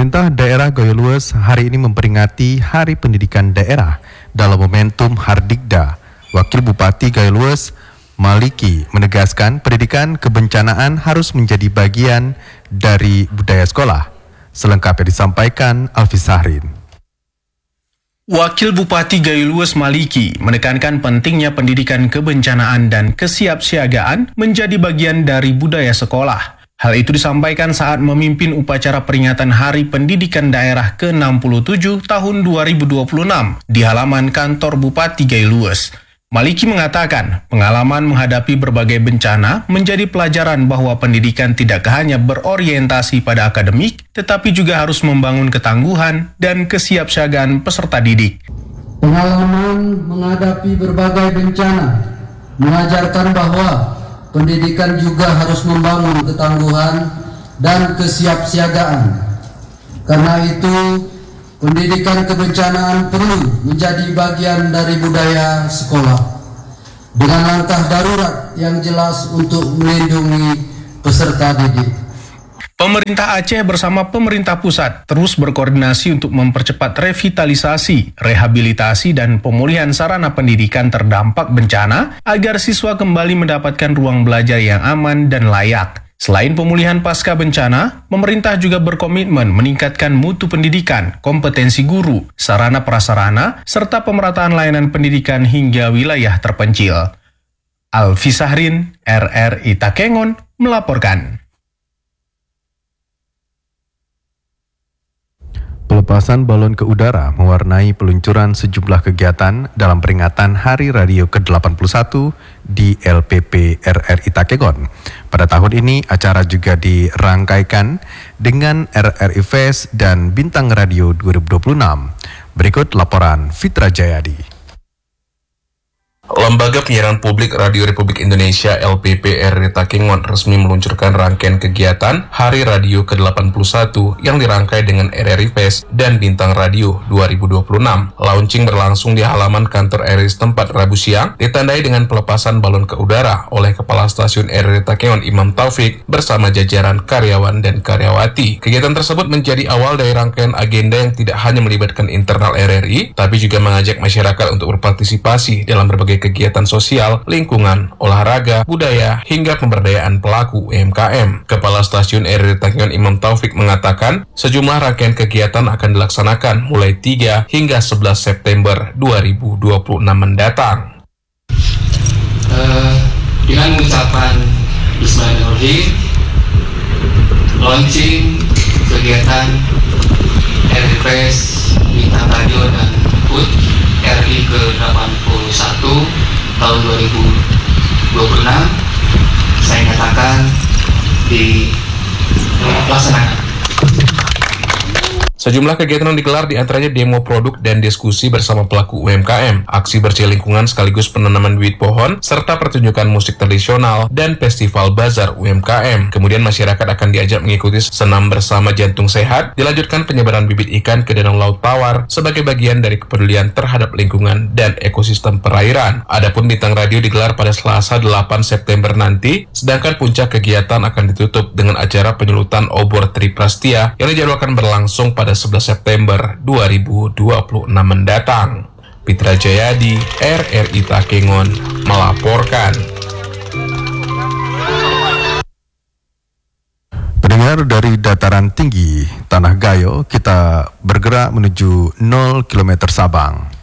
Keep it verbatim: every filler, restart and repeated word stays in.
Pemerintah daerah Goyolues hari ini memperingati Hari Pendidikan Daerah dalam momentum Hardikda. Wakil Bupati Goyolues, Maliki, menegaskan pendidikan kebencanaan harus menjadi bagian dari budaya sekolah. Selengkapnya disampaikan Alfi Sahrin. Wakil Bupati Goyolues Maliki menekankan pentingnya pendidikan kebencanaan dan kesiapsiagaan menjadi bagian dari budaya sekolah. Hal itu disampaikan saat memimpin upacara peringatan Hari Pendidikan Daerah ke enam puluh tujuh tahun dua ribu dua puluh enam di halaman kantor Bupati Goyolues. Maliki mengatakan pengalaman menghadapi berbagai bencana menjadi pelajaran bahwa pendidikan tidak hanya berorientasi pada akademik, tetapi juga harus membangun ketangguhan dan kesiapsiagaan peserta didik. Pengalaman menghadapi berbagai bencana mengajarkan bahwa pendidikan juga harus membangun ketangguhan dan kesiapsiagaan. Karena itu, pendidikan kebencanaan perlu menjadi bagian dari budaya sekolah dengan langkah darurat yang jelas untuk melindungi peserta didik. Pemerintah Aceh bersama pemerintah pusat terus berkoordinasi untuk mempercepat revitalisasi, rehabilitasi, dan pemulihan sarana pendidikan terdampak bencana agar siswa kembali mendapatkan ruang belajar yang aman dan layak. Selain pemulihan pasca bencana, pemerintah juga berkomitmen meningkatkan mutu pendidikan, kompetensi guru, sarana prasarana, serta pemerataan layanan pendidikan hingga wilayah terpencil. Alfi Sahrin, R R I Takengon, melaporkan. Pelepasan balon ke udara mewarnai peluncuran sejumlah kegiatan dalam peringatan Hari Radio ke delapan puluh satu di L P P R R I Takengon. Pada tahun ini, acara juga dirangkaikan dengan R R I Fest dan Bintang Radio dua ribu dua puluh enam. Berikut laporan Fitra Jayadi. Lembaga Penyiaran Publik Radio Republik Indonesia L P P R R I Takengon resmi meluncurkan rangkaian kegiatan Hari Radio ke delapan puluh satu yang dirangkai dengan R R I Fest dan Bintang Radio dua ribu dua puluh enam. Launching berlangsung di halaman kantor R R I setempat Rabu siang, ditandai dengan pelepasan balon ke udara oleh Kepala Stasiun R R I Takengon Imam Taufik bersama jajaran karyawan dan karyawati. Kegiatan tersebut menjadi awal dari rangkaian agenda yang tidak hanya melibatkan internal R R I, tapi juga mengajak masyarakat untuk berpartisipasi dalam berbagai kegiatan sosial, lingkungan, olahraga, budaya, hingga pemberdayaan pelaku U M K M. Kepala Stasiun R R I Takengon Imam Taufik mengatakan, sejumlah rangkaian kegiatan akan dilaksanakan mulai tiga hingga sebelas September dua ribu dua puluh enam mendatang. Uh, dengan ucapan Bismillahirrahmanirrahim, launching kegiatan R R I Fest, Bintang Radio dan H U T R I ke delapan puluh satu tahun dua ribu dua puluh enam saya nyatakan dilaksanakan. Sejumlah kegiatan yang digelar diantaranya demo produk dan diskusi bersama pelaku U M K M, aksi bersih lingkungan sekaligus penanaman bibit pohon, serta pertunjukan musik tradisional dan festival bazar U M K M. Kemudian masyarakat akan diajak mengikuti senam bersama jantung sehat, dilanjutkan penyebaran bibit ikan ke danau laut tawar sebagai bagian dari kepedulian terhadap lingkungan dan ekosistem perairan. Adapun Bintang Radio digelar pada Selasa delapan September nanti, sedangkan puncak kegiatan akan ditutup dengan acara penyulutan obor Triprastia yang dijadwalkan berlangsung pada sebelas September dua ribu dua puluh enam mendatang. Fitra Jayadi, R R I Takengon, melaporkan. Pendengar, dari dataran tinggi Tanah Gayo, kita bergerak menuju nol kilometer Sabang.